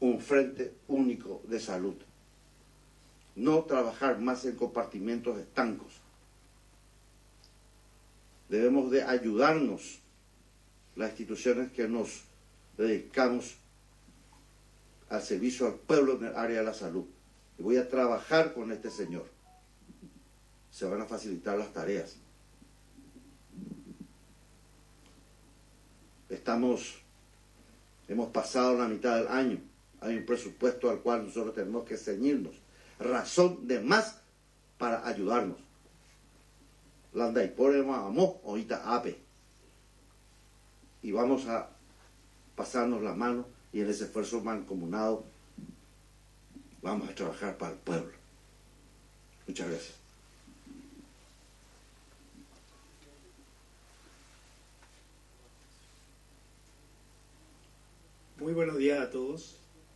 un frente único de salud. No trabajar más en compartimentos estancos. Debemos de ayudarnos las instituciones que nos dedicamos al servicio al pueblo en el área de la salud. Y voy a trabajar con este señor. Se van a facilitar las tareas. Hemos pasado la mitad del año. Hay un presupuesto al cual nosotros tenemos que ceñirnos. Razón de más para ayudarnos. Landa y por amo, ahorita ape. Y vamos a pasarnos la mano y en ese esfuerzo mancomunado vamos a trabajar para el pueblo. Muchas gracias. Muy buenos días a todos.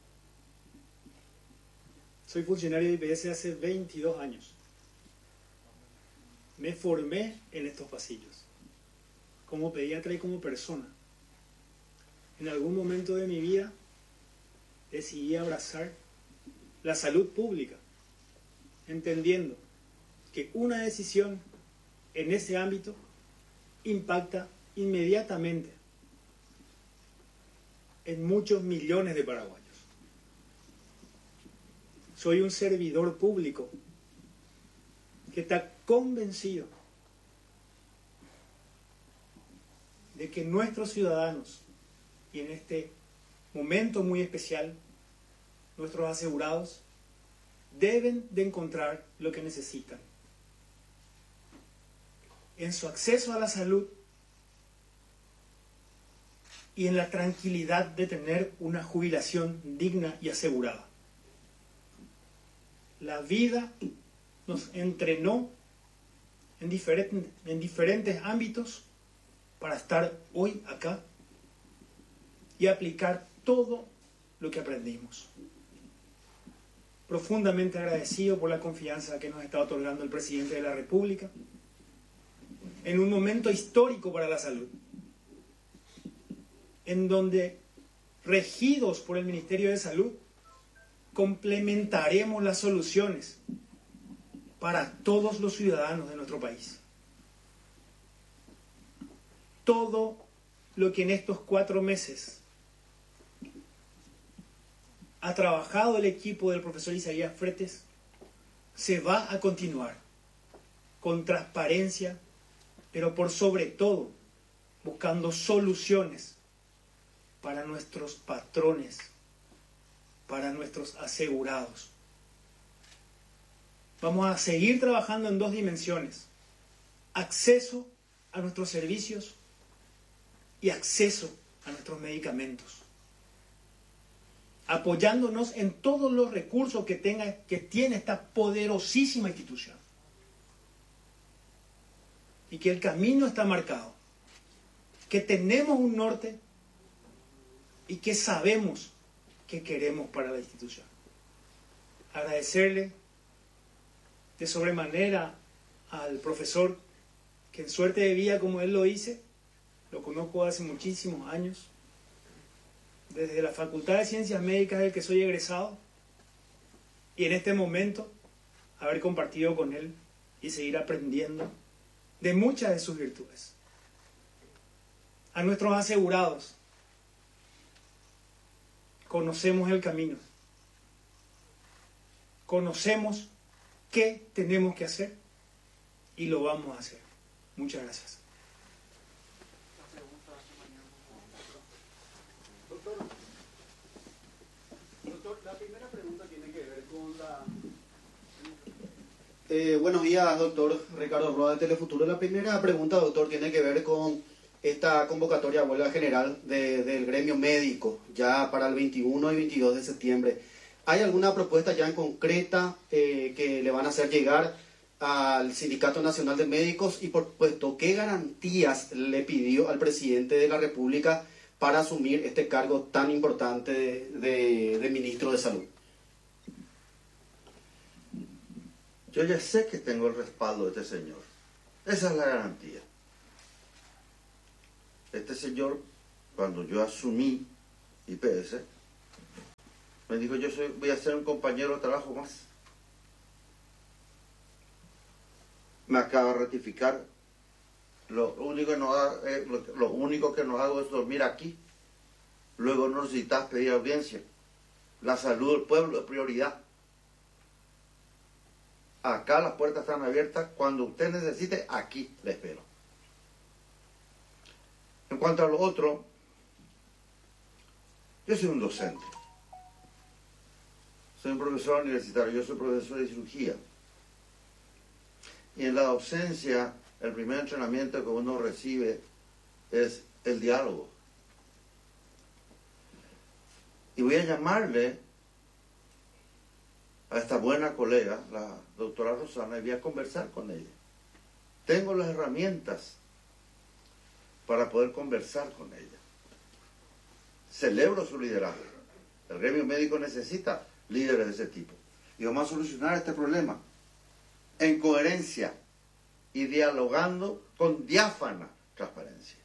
Soy funcionario de IPS hace 22 años. Me formé en estos pasillos, como pediatra y como persona. En algún momento de mi vida decidí abrazar la salud pública, entendiendo que una decisión en ese ámbito impacta inmediatamente en muchos millones de paraguayos. Soy un servidor público que está convencido de que nuestros ciudadanos, y en este momento muy especial, nuestros asegurados, deben de encontrar lo que necesitan en su acceso a la salud y en la tranquilidad de tener una jubilación digna y asegurada. La vida nos entrenó en diferentes ámbitos para estar hoy acá y aplicar todo lo que aprendimos. Profundamente agradecido por la confianza que nos está otorgando el presidente de la República en un momento histórico para la salud, en donde, regidos por el Ministerio de Salud, complementaremos las soluciones para todos los ciudadanos de nuestro país. Todo lo que en estos 4 meses ha trabajado el equipo del profesor Isaías Fretes se va a continuar con transparencia, pero por sobre todo buscando soluciones para nuestros patrones, para nuestros asegurados. Vamos a seguir trabajando en 2 dimensiones: acceso a nuestros servicios y acceso a nuestros medicamentos, apoyándonos en todos los recursos que tiene esta poderosísima institución, y que el camino está marcado, que tenemos un norte y que sabemos qué queremos para la institución. Agradecerle de sobremanera al profesor, que en suerte de vida, como él lo dice, lo conozco hace muchísimos años, desde la Facultad de Ciencias Médicas del que soy egresado, y en este momento haber compartido con él y seguir aprendiendo de muchas de sus virtudes. A nuestros asegurados, conocemos el camino, conocemos qué tenemos que hacer y lo vamos a hacer. Muchas gracias. Doctor, la primera pregunta tiene que ver con la... buenos días, doctor Ricardo Roa de Telefuturo. La primera pregunta, doctor, tiene que ver con esta convocatoria a huelga general del gremio médico, ya para el 21 y 22 de septiembre. ¿Hay alguna propuesta ya en concreta que le van a hacer llegar al Sindicato Nacional de Médicos? Y por supuesto, ¿qué garantías le pidió al presidente de la República para asumir este cargo tan importante de ministro de Salud? Yo ya sé que tengo el respaldo de este señor. Esa es la garantía. Este señor, cuando yo asumí IPS, Me dijo, voy a ser un compañero de trabajo más. Me acaba de ratificar. Lo único que no hago es dormir aquí. Luego no necesitas pedir audiencia. La salud del pueblo es prioridad. Acá las puertas están abiertas. Cuando usted necesite, aquí le espero. En cuanto a lo otro, yo soy un docente. Soy un profesor universitario. Yo soy profesor de cirugía. Y en la docencia, el primer entrenamiento que uno recibe es el diálogo. Y voy a llamarle a esta buena colega, la doctora Rosana, y voy a conversar con ella. Tengo las herramientas para poder conversar con ella. Celebro su liderazgo. El gremio médico necesita líderes de ese tipo. Y vamos a solucionar este problema en coherencia y dialogando con diáfana transparencia.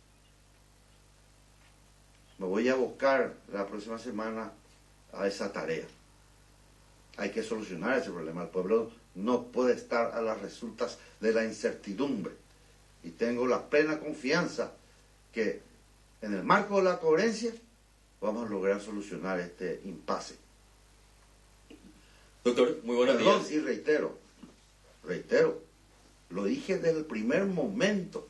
Me voy a buscar la próxima semana a esa tarea. Hay que solucionar ese problema. El pueblo no puede estar a las resultas de la incertidumbre. Y tengo la plena confianza que en el marco de la coherencia vamos a lograr solucionar este impasse. Doctor, muy buenos Perdón, días. y reitero, lo dije desde el primer momento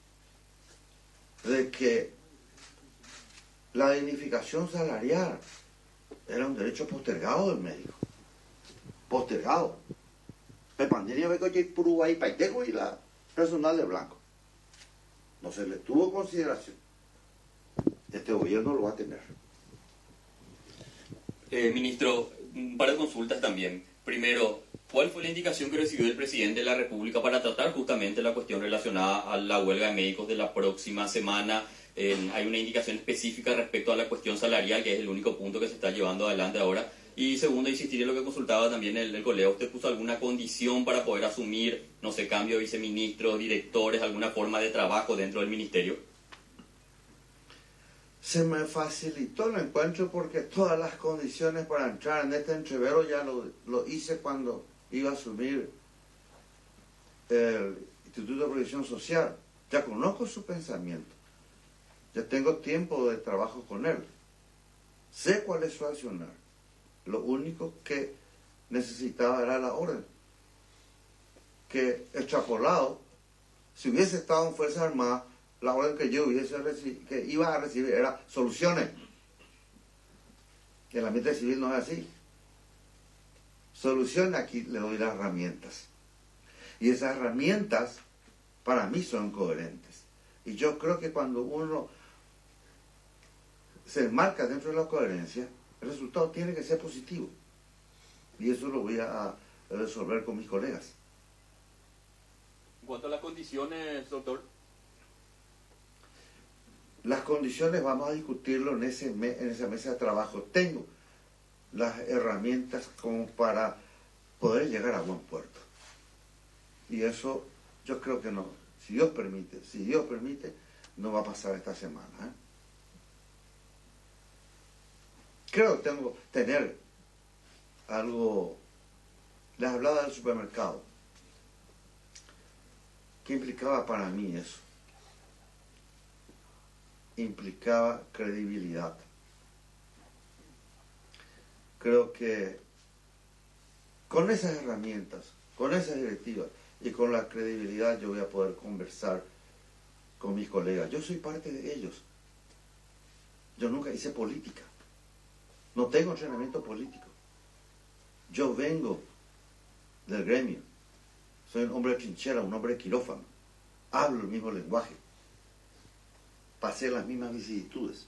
de que la dignificación salarial era un derecho postergado del médico. Postergado. Pepandiria ve que puru ahí paiteco y la personal de blanco. No se le tuvo consideración. Este gobierno lo va a tener. Ministro, un par de consultas también. Primero, ¿cuál fue la indicación que recibió el presidente de la República para tratar justamente la cuestión relacionada a la huelga de médicos de la próxima semana? Hay una indicación específica respecto a la cuestión salarial, que es el único punto que se está llevando adelante ahora. Y segundo, insistir en lo que consultaba también el colega. ¿Usted puso alguna condición para poder asumir, no sé, cambio de viceministros, directores, alguna forma de trabajo dentro del ministerio? Se me facilitó el encuentro porque todas las condiciones para entrar en este entrevero ya lo hice cuando iba a asumir el Instituto de Previsión Social. Ya conozco su pensamiento. Ya tengo tiempo de trabajo con él. Sé cuál es su accionar. Lo único que necesitaba era la orden. Que extrapolado, si hubiese estado en Fuerzas Armadas, la orden que yo que iba a recibir era soluciones. El ambiente civil no es así. Soluciones, aquí le doy las herramientas. Y esas herramientas para mí son coherentes. Y yo creo que cuando uno se enmarca dentro de la coherencia, el resultado tiene que ser positivo. Y eso lo voy a resolver con mis colegas. En cuanto a las condiciones, doctor. Las condiciones vamos a discutirlo en esa mesa de trabajo. Tengo las herramientas como para poder llegar a buen puerto. Y eso yo creo que no, si Dios permite, no va a pasar esta semana. Creo que tengo que tener algo. Les hablaba del supermercado. ¿Qué implicaba para mí eso? Implicaba credibilidad. Creo que con esas herramientas, con esas directivas y con la credibilidad yo voy a poder conversar con mis colegas. Yo soy parte de ellos. Yo nunca hice política. No tengo entrenamiento político. Yo vengo del gremio. Soy un hombre de trinchera, un hombre de quirófano. Hablo el mismo lenguaje. Pasé las mismas vicisitudes.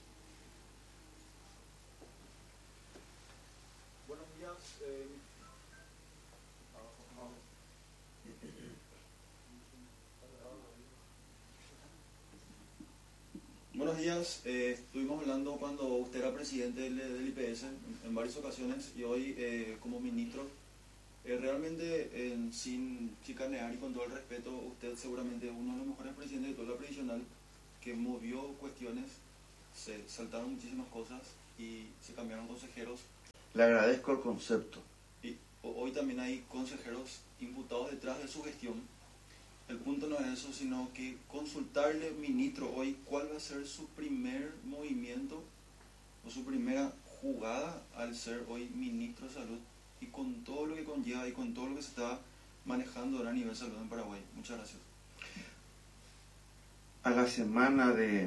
Buenos días. Buenos días. Estuvimos hablando cuando usted era presidente del IPS en varias ocasiones y hoy como ministro. Realmente, sin chicanear y con todo el respeto, usted seguramente es uno de los mejores presidentes de toda la previsional, que movió cuestiones, se saltaron muchísimas cosas y se cambiaron consejeros Le agradezco el concepto. Y hoy también hay consejeros imputados detrás de su gestión. El punto no es eso, sino que consultarle, ministro, hoy cuál va a ser su primer movimiento o su primera jugada al ser hoy ministro de Salud y con todo lo que conlleva y con todo lo que se está manejando ahora a nivel de salud en Paraguay. Muchas gracias. A la semana de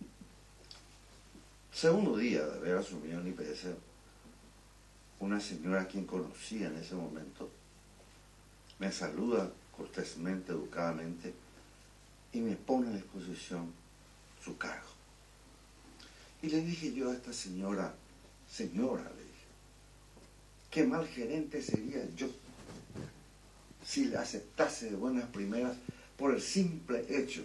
segundo día de haber asumido el IPS, una señora a quien conocía en ese momento me saluda cortésmente, educadamente y me pone a disposición su cargo. Y le dije yo a esta señora, le dije, qué mal gerente sería yo si le aceptase de buenas primeras por el simple hecho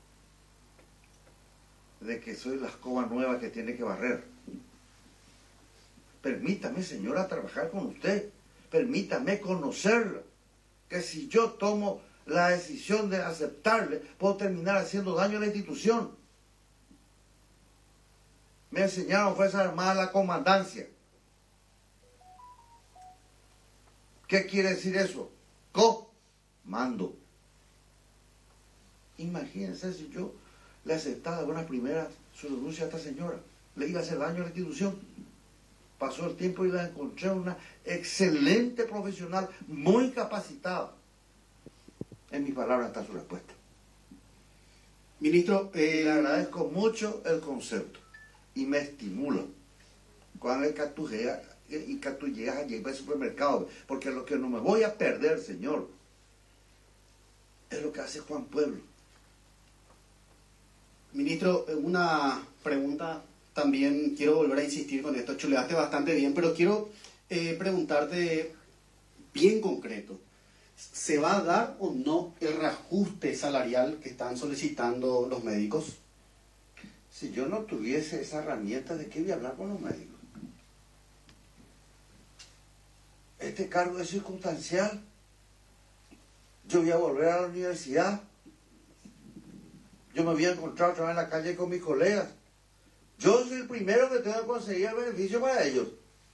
de que soy la escoba nueva que tiene que barrer. Permítame, señora, trabajar con usted. Permítame conocerla. Que si yo tomo la decisión de aceptarle, puedo terminar haciendo daño a la institución. Me enseñaron Fuerzas Armadas la comandancia. ¿Qué quiere decir eso? Comando. Imagínense si yo le aceptaba de buenas primeras su renuncia a esta señora. Le iba a hacer daño a la institución. Pasó el tiempo y la encontré una excelente profesional, muy capacitada. En mis palabras está su respuesta. Ministro, Le agradezco mucho el concepto y me estimula cuando tú llegas allí al supermercado, porque lo que no me voy a perder, señor, es lo que hace Juan Pueblo. Ministro, una pregunta, también quiero volver a insistir con esto, chuleaste bastante bien, pero quiero preguntarte bien concreto. ¿Se va a dar o no el reajuste salarial que están solicitando los médicos? Si yo no tuviese esa herramienta, ¿de qué voy a hablar con los médicos? Este cargo es circunstancial. Yo voy a volver a la universidad. Yo me voy a encontrar otra vez en la calle con mis colegas. Yo soy el primero que tengo que conseguir el beneficio para ellos.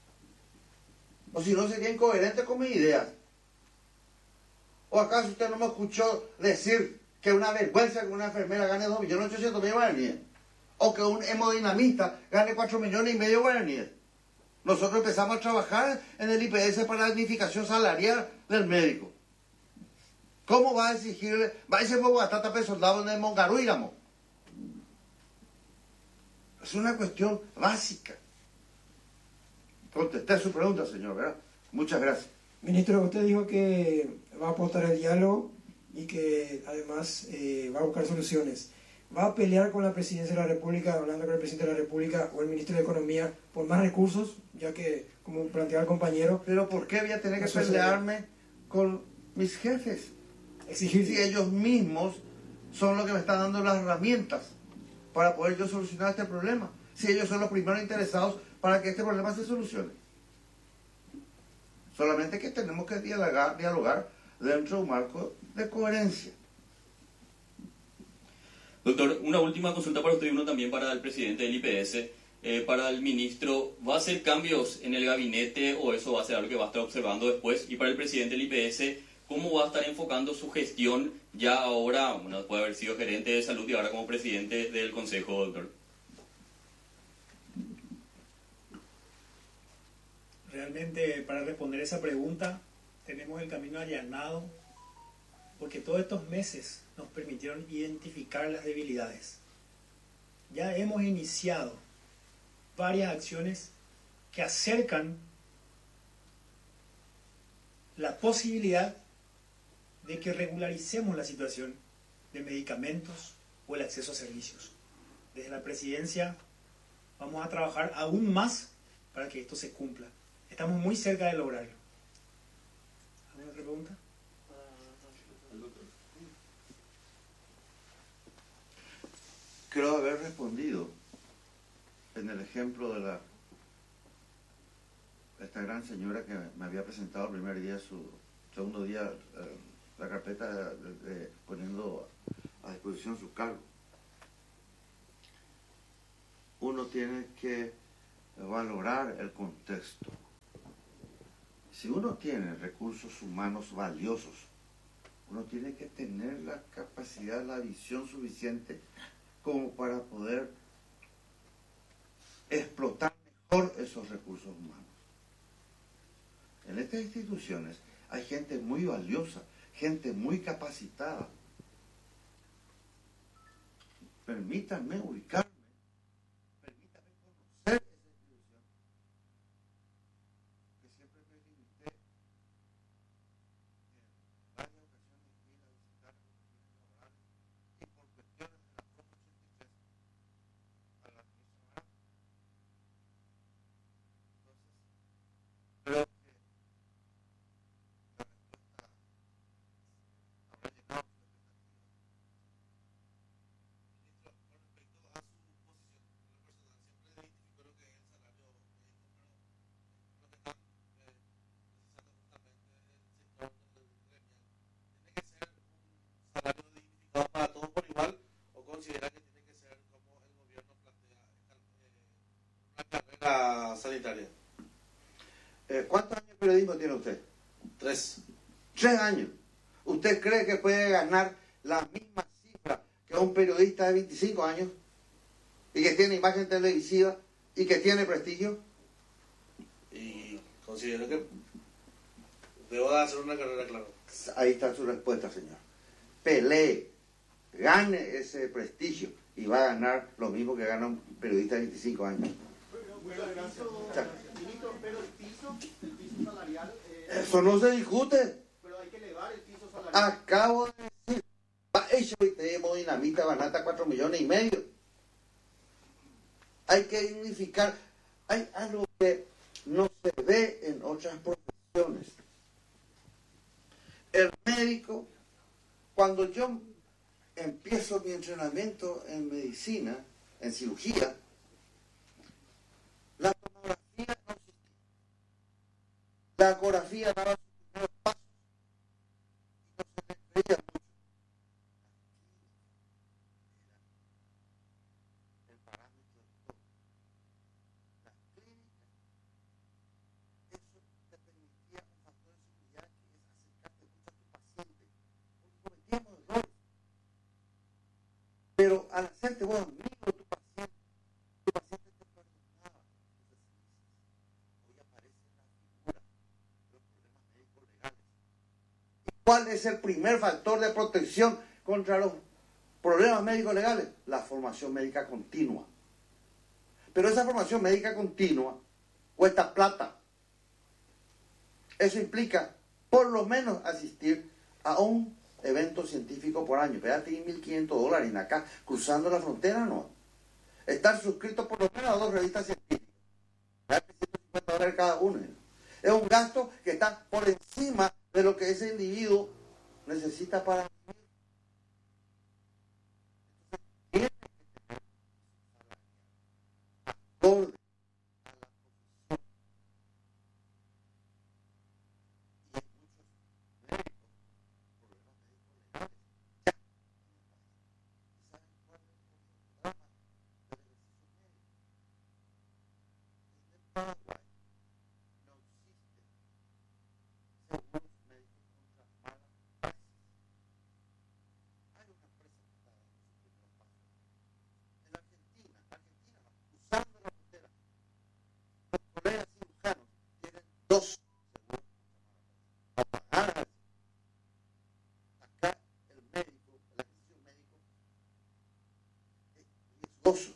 O si no, sería incoherente con mis ideas. ¿O acaso usted no me escuchó decir que es una vergüenza que una enfermera gane 2.800.000 guaraníes? O que un hemodinamista gane 4,5 millones de guaraníes. Nosotros empezamos a trabajar en el IPS para la dignificación salarial del médico. ¿Cómo va a exigirle? Va a decir batata per soldado en el Mongaruíramo. Es una cuestión básica. Contesté su pregunta, señor, ¿verdad? Muchas gracias. Ministro, usted dijo que va a apostar al diálogo y que además va a buscar soluciones. ¿Va a pelear con la presidencia de la República, hablando con el presidente de la República o el ministro de Economía, por más recursos, ya que, como planteaba el compañero... Pero ¿por qué voy a tener que pelearme con mis jefes? Exigir. Si ellos mismos son los que me están dando las herramientas para poder yo solucionar este problema. Si ellos son los primeros interesados para que este problema se solucione. Solamente que tenemos que dialogar dentro de un marco de coherencia. Doctor, una última consulta para usted y uno también para el presidente del IPS. Para el ministro, ¿va a hacer cambios en el gabinete o eso va a ser algo que va a estar observando después? Y para el presidente del IPS, ¿cómo va a estar enfocando su gestión ya ahora, bueno, después de haber sido gerente de salud y ahora como presidente del Consejo, doctor? Realmente, para responder esa pregunta, tenemos el camino allanado, porque todos estos meses nos permitieron identificar las debilidades. Ya hemos iniciado varias acciones que acercan la posibilidad de que regularicemos la situación de medicamentos o el acceso a servicios. Desde la presidencia vamos a trabajar aún más para que esto se cumpla. Estamos muy cerca de lograrlo. ¿Alguna otra pregunta? Creo haber respondido en el ejemplo de esta gran señora que me había presentado el primer día, su segundo día, la carpeta poniendo a disposición su cargo. Uno tiene que valorar el contexto. Si uno tiene recursos humanos valiosos, uno tiene que tener la capacidad, la visión suficiente como para poder explotar mejor esos recursos humanos. En estas instituciones hay gente muy valiosa, gente muy capacitada. Permítanme ubicarme, permítanme conocer esa institución, que siempre me limité en varias ocasiones ir a visitar comisiones laborales y por cuestiones de la propia 83 a la misma. Entonces, creo que la respuesta habrá llenado su expectativa. Ministro, con respecto a su posición, en lo personal, siempre identifico lo que es el salario médico, pero lo que están precisando justamente el sector del gremial, ¿tiene que ser un salario dignificado para todos por igual o considera que tiene que ser como el gobierno plantea una carrera sanitaria? ¿Cuántos años de periodismo tiene usted? 3. 3 años. ¿Usted cree que puede ganar la misma cifra que un periodista de 25 años y que tiene imagen televisiva y que tiene prestigio? Y considero que debo de hacer una carrera, claro. Ahí está su respuesta, señor. Pelee, gane ese prestigio y va a ganar lo mismo que gana un periodista de 25 años. Ministro, pero el piso salarial... Eso no se discute. pero hay que elevar el piso salarial. Acabo de decir, va hecho y tenemos dinamita banata 4,5 millones. Hay que dignificar. Hay algo que no se ve en otras profesiones. El médico, cuando yo empiezo mi entrenamiento en medicina, en cirugía, la tomografía no existía. La ecografía daba sus primeros pasos y no se le creía mucho. El parámetro de todo. La clínica, eso te permitía un factor de seguridad que es acercarte mucho a tu paciente, porque cometíamos errores. Pero al hacerte vos amigo de tu paciente te perdonaba tus deficiencias. Hoy aparece la figura de los problemas médicos legales. ¿Y cuál es el primer factor de protección contra los problemas médicos legales? La formación médica continua. Pero esa formación médica continua cuesta plata. Eso implica por lo menos asistir a un evento científico por año. Espérate, $1.500 en acá, cruzando la frontera, no. Estar suscrito por lo menos a 2 revistas científicas. Espérate, $150 cada uno. Es un gasto que está por encima de lo que ese individuo necesita para vivir. Entonces, tiene que tener acorde a la profesión. Y hay muchos médicos, problemas médicos legales, ya en el país. ¿Y saben cuál es el programa del ejercicio médico? En el Paraguay no existe seguros médicos contra malas praxis. Hay una empresa que está dando sus primeros pasos. En Argentina no, cruzando la frontera, los colegas cirujanos tienen 2 seguros contra malas praxis. A pagar. Acá el médico, el ejercicio médico es riesgoso.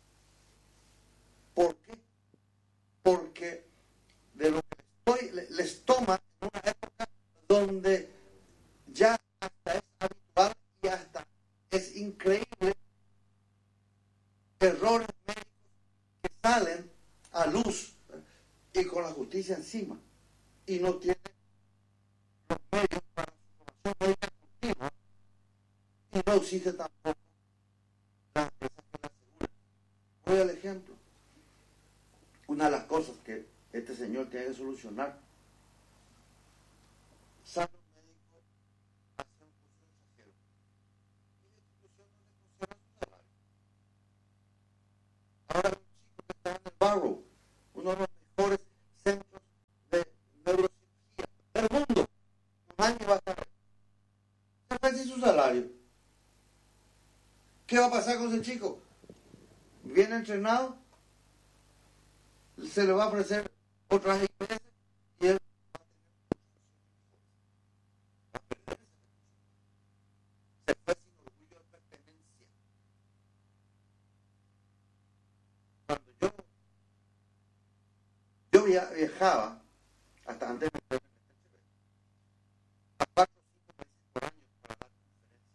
¿Por qué? Porque de lo que les toma en una época donde ya hasta es habitual y hasta es increíble errores médicos que salen a luz y con la justicia encima y no tienen los medios para su formación médica continua y no existe tampoco las empresas que la aseguran. Voy al ejemplo. Una de las cosas que este señor tiene que solucionar, sale un médico a hacer un curso de extranjero y la institución no le funciona su salario. Ahora un chico que está en el Barrow, uno de los mejores centros de neurociencia ¿Qué va a pasar con ese chico? Viene entrenado, se le va a ofrecer otras IPS y él se fue sin orgullo de pertenencia. Cuando yo viajaba, hasta antes de meterme en este nivel, a 4 o 5 meses por año para dar conferencias.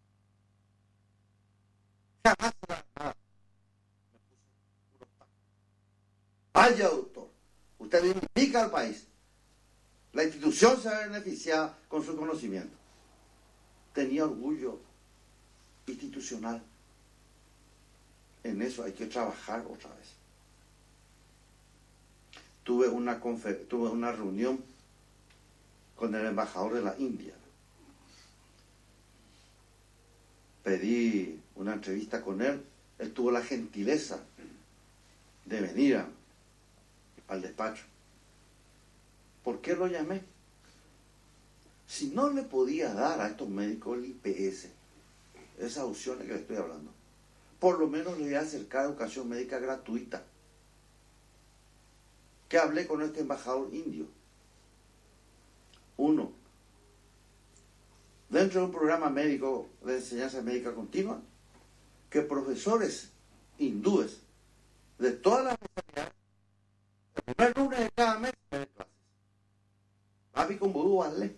Jamás era nada. Me puso unos tacos. Vaya, doctor, usted dignifica al país. La institución se ha beneficiado con su conocimiento. Tenía orgullo institucional. En eso hay que trabajar otra vez. Tuve una reunión con el embajador de la India. Pedí una entrevista con él. Él tuvo la gentileza de venir al despacho. ¿Por qué lo llamé? Si no le podía dar a estos médicos el IPS, esas opciones que le estoy hablando, por lo menos le voy a acercar educación médica gratuita. Que hablé con este embajador indio. Uno, dentro de un programa médico de enseñanza médica continua, que profesores hindúes de todas las especialidades, el primer lunes de cada mes, me den clases. Papi con Budú Vale.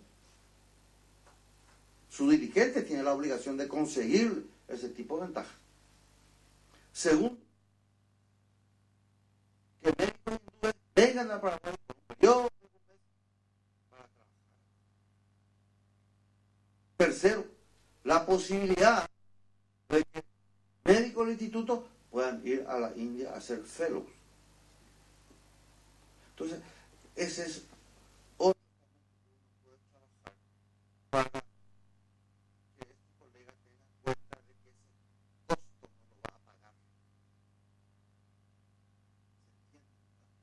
Su dirigente tiene la obligación de conseguir ese tipo de ventaja. Segundo, que médicos hindúes vengan a Paraguay por un periodo de un mes para trabajar. Tercero, la posibilidad de que médicos del instituto puedan ir a la India a hacer fellows. Entonces, ese es otro momento que uno puede trabajar para que este colega tenga cuenta de que ese costo no lo va a pagar. ¿Se entiende?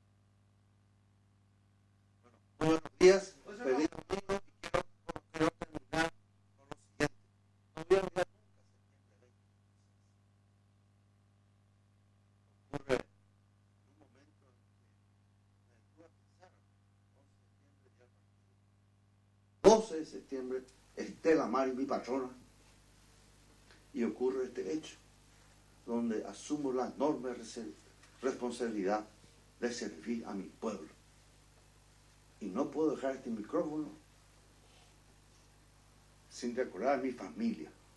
Bueno, buenos días, feliz domingo y quiero terminar con lo siguiente. No voy a olvidar nunca septiembre 2016. Ocurre en un momento en que me detuve a pensar, 11 de septiembre, Estela Mari, mi patrona, y ocurre este hecho, donde asumo la enorme responsabilidad de servir a mi pueblo. Y no puedo dejar este micrófono sin recordar a mi familia.